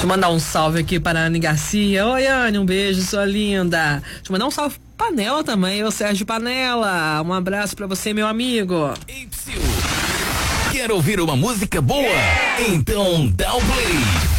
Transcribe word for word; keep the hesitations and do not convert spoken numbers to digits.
Deixa eu mandar um salve aqui para a Anne Garcia. Oi, Anne, um beijo, sua linda. Deixa eu mandar um salve para Panela também, o Sérgio Panela. Um abraço para você, meu amigo. Quer ouvir uma música boa? Yeah! Então dá o play.